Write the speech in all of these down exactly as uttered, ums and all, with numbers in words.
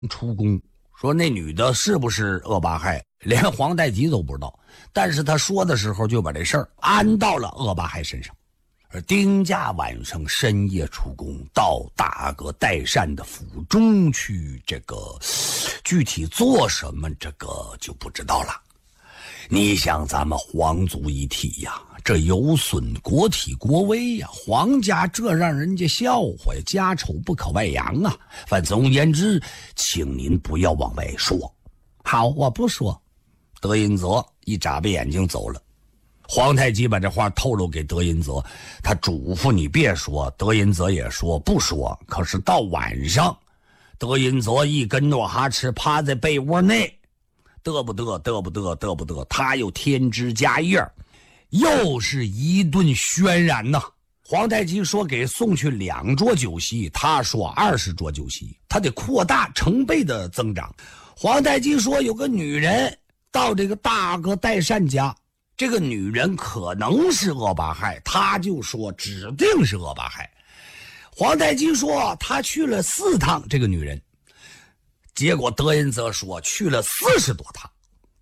出宫说那女的是不是恶八害，连皇太极都不知道，但是他说的时候就把这事儿安到了恶八害身上。而丁家晚上深夜出宫，到大哥代善的府中去，这个具体做什么，这个就不知道了。你想咱们皇族一体呀，这有损国体国威呀，皇家这让人家笑话呀，家丑不可外扬啊。反总而言之，请您不要往外说。好，我不说。德音泽一眨巴眼睛走了。皇太极把这话透露给德音泽，他嘱咐你别说，德音泽也说不说。可是到晚上，德音泽一跟诺哈赤趴在被窝内，得不得得不得得不得，他又添枝加叶，又是一顿渲染呐。皇太极说给送去两桌酒席，他说二十桌酒席，他得扩大成倍的增长。皇太极说有个女人到这个大哥代善家，这个女人可能是恶八害，他就说指定是恶八害。皇太极说他去了四趟这个女人，结果德音泽说去了四十多趟，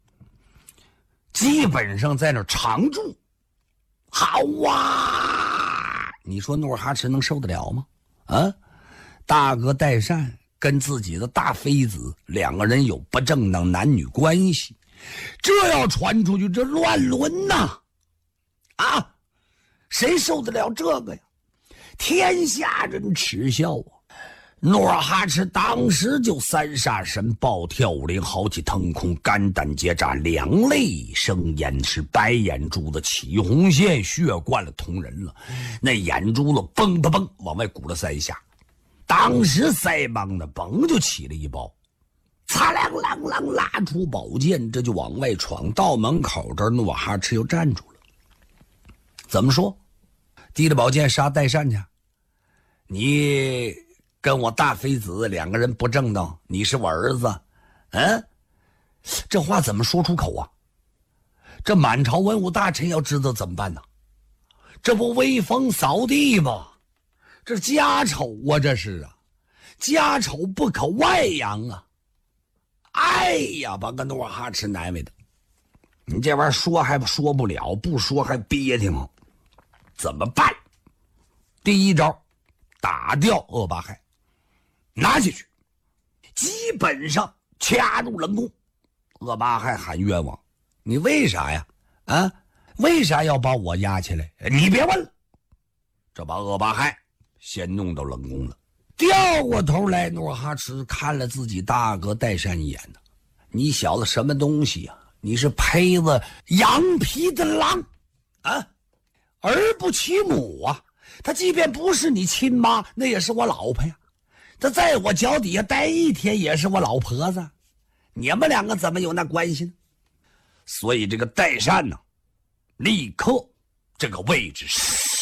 基本上在那常住。好啊，你说努尔哈赤能受得了吗？啊，大哥代善跟自己的大妃子两个人有不正当男女关系，这要传出去，这乱伦呐！啊，谁受得了这个呀？天下人耻笑啊！努尔哈赤当时就三煞神暴跳武林，豪气腾空，肝胆结扎，两泪生烟，是白眼珠子起红线，血灌了瞳仁了，那眼珠子嘣嘣嘣往外鼓了三下，当时腮帮子嘣就起了一包，擦啷啷啷拉出宝剑，这就往外闯。到门口这儿，努尔哈赤又站住了。怎么说？提着宝剑杀代善去？你跟我大妃子两个人不正当，你是我儿子，嗯？这话怎么说出口啊？这满朝文武大臣要知道怎么办呢？这不威风扫地吗？这家丑啊，这是啊，家丑不可外扬啊！哎呀，把个努尔哈赤难为的，你这玩意儿说还说不了，不说还憋挺，怎么办？第一招，打掉恶八害，拿下去，基本上掐入冷宫。恶八害喊冤枉，你为啥呀？啊，为啥要把我押起来？你别问了。这把恶八害先弄到冷宫了。掉过头来，努尔哈赤看了自己大哥代善一眼呢，你小子什么东西呀、啊？你是胚子羊皮的狼啊，儿不其母啊！他即便不是你亲妈，那也是我老婆呀。他在我脚底下待一天，也是我老婆子。你们两个怎么有那关系呢？所以这个代善呢，立刻这个位置，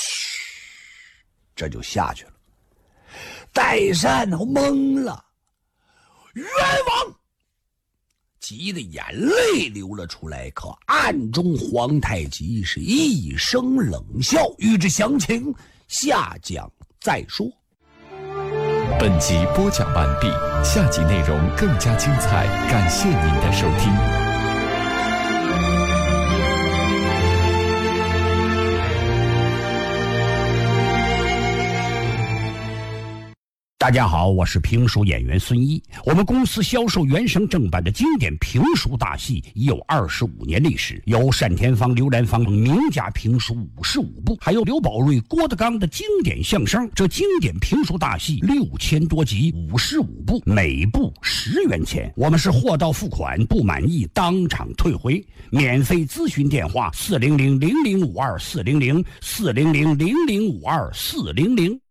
这就下去了。代善懵了，冤枉！急得眼泪流了出来，可暗中皇太极是一声冷笑。欲知详情，下讲再说。 本集播讲完毕，下集内容更加精彩，感谢您的收听。 大家好，我是评书演员孙一。我们公司销售原声正版的经典评书大戏已有二十五年历史，有单田芳、刘兰芳名家评书五十五部，还有刘宝瑞、郭德纲的经典相声。这经典评书大戏六千多集，五十五部，每部十元钱。我们是货到付款，不满意当场退回。免费咨询电话：四零零零零五二四零零四零零零零五二四零零。